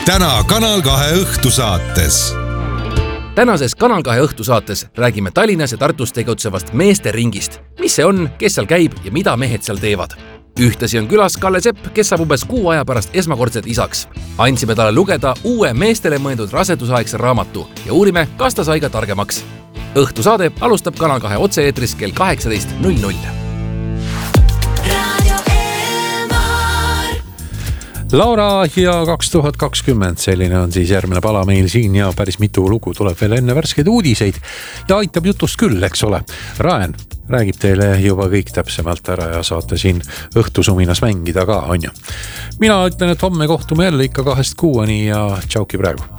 täna Kanal 2 õhtusaates. Tänases Kanal 2 õhtusaates räägime Tallinnas ja Tartus tegutsevast meeste ringist. Mis see on, kes seal käib ja mida mehed seal teevad? Ühtlasi on külas Kalle Sepp, kes saab umbes 6 aja pärast esmakordselt isaks. Andsime talle lugeda uue meestele mõeldud rasedusaegse raamatu ja uurime, kas ta sai ka targemaks. Õhtusaade alustab Kanal 2 otse-eetris kell 18:00. Laura ja 2020, selline on siis järgmine pala meil siin ja päris mitu lugu tuleb veel enne värskeid uudiseid ja aitab jutust küll, eks ole. Raen räägib teile juba kõik täpsemalt ära ja saate siin õhtusuminas mängida ka, on ju. Mina ütlen, et homme kohtume jälle ikka 2-6 ja tšauki praegu.